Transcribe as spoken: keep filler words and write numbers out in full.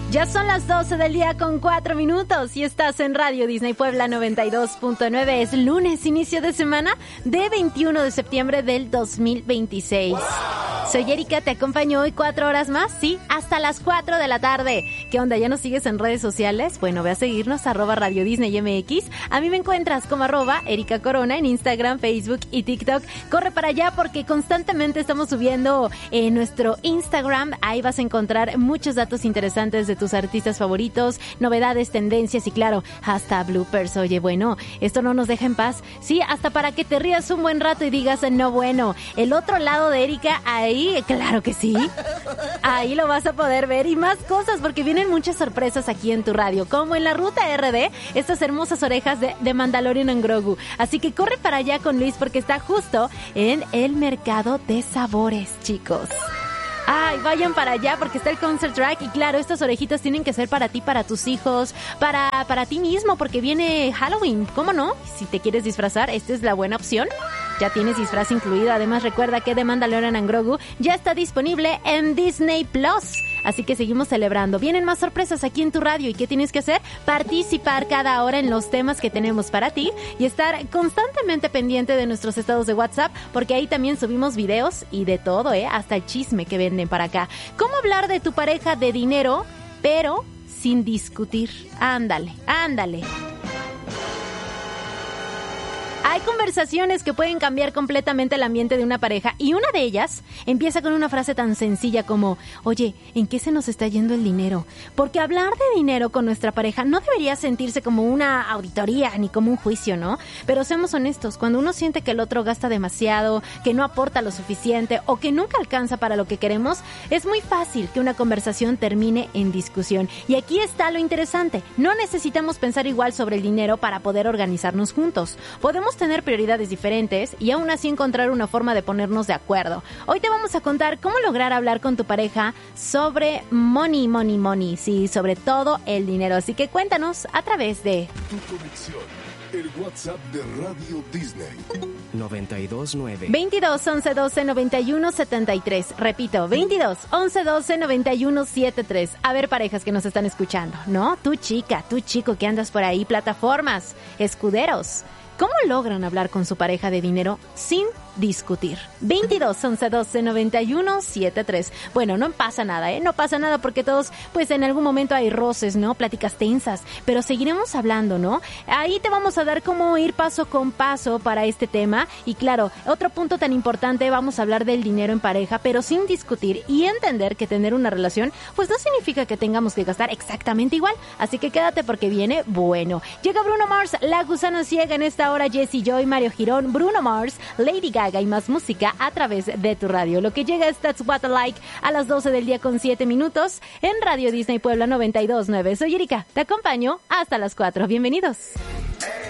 Ya son las doce del día con cuatro minutos y estás en Radio Disney Puebla noventa y dos punto nueve. Es lunes, inicio de semana de veintiuno de septiembre del dos mil veintiséis. ¡Wow! Soy Erika, te acompaño hoy cuatro horas más, sí, hasta las cuatro de la tarde. ¿Qué onda? ¿Ya nos sigues en redes sociales? Bueno, ve a seguirnos, arroba Radio Disney M X. A mí me encuentras como arroba Erika Corona en Instagram, Facebook y TikTok. Corre para allá porque constantemente estamos subiendo en nuestro Instagram. Ahí vas a encontrar muchos datos interesantes de tus artistas favoritos, novedades, tendencias y claro, hasta bloopers. Oye, bueno, esto no nos deja en paz. Sí, hasta para que te rías un buen rato y digas, no, bueno, el otro lado de Erika, ahí, claro que sí. Ahí lo vas a poder ver y más cosas porque vienen muchas sorpresas aquí en tu radio, como en la ruta R D, estas hermosas orejas de, de Mandalorian and Grogu. Así que corre para allá con Luis porque está justo en el mercado de sabores, chicos. Ay, vayan para allá porque está el concert track y claro, estas orejitas tienen que ser para ti, para tus hijos, para, para ti mismo porque viene Halloween, ¿cómo no? Si te quieres disfrazar, esta es la buena opción. Ya tienes disfraz incluido, además recuerda que The Mandalorian and Grogu ya está disponible en Disney Plus. Así que seguimos celebrando. Vienen más sorpresas aquí en tu radio. ¿Y qué tienes que hacer? Participar cada hora en los temas que tenemos para ti y estar constantemente pendiente de nuestros estados de WhatsApp porque ahí también subimos videos y de todo, ¿eh? Hasta el chisme que venden para acá. ¿Cómo hablar de tu pareja de dinero, pero sin discutir? Ándale, ándale. Hay conversaciones que pueden cambiar completamente el ambiente de una pareja y una de ellas empieza con una frase tan sencilla como, oye, ¿en qué se nos está yendo el dinero? Porque hablar de dinero con nuestra pareja no debería sentirse como una auditoría ni como un juicio, ¿no? Pero seamos honestos, cuando uno siente que el otro gasta demasiado, que no aporta lo suficiente o que nunca alcanza para lo que queremos, es muy fácil que una conversación termine en discusión. Y aquí está lo interesante, no necesitamos pensar igual sobre el dinero para poder organizarnos juntos. Podemos tener prioridades diferentes y aún así encontrar una forma de ponernos de acuerdo. Hoy te vamos a contar cómo lograr hablar con tu pareja sobre money, money, money, sí, sobre todo el dinero. Así que cuéntanos a través de tu conexión, el WhatsApp de Radio Disney. noventa y dos nueve veintidós once doce noventa y uno setenta y tres. Repito, veintidós once doce noventa y uno setenta y tres. A ver, parejas que nos están escuchando, ¿no? Tú chica, tú chico que andas por ahí, plataformas, escuderos. ¿Cómo logran hablar con su pareja de dinero sin discutir? veintidós once doce noventa y uno setenta y tres. Bueno, no pasa nada, ¿eh? No pasa nada porque todos, pues en algún momento hay roces, ¿no? Pláticas tensas, pero seguiremos hablando, ¿no? Ahí te vamos a dar cómo ir paso con paso para este tema. Y claro, otro punto tan importante, vamos a hablar del dinero en pareja, pero sin discutir y entender que tener una relación, pues no significa que tengamos que gastar exactamente igual. Así que quédate porque viene bueno. Llega Bruno Mars, La Gusana Ciega en esta hora, Jessie Joy, Mario Girón, Bruno Mars, Lady Gaga y más música a través de tu radio. Lo que llega es That's What I Like a las doce del día con siete minutos en Radio Disney Puebla noventa y dos nueve. Soy Erika, te acompaño hasta las cuatro. Bienvenidos.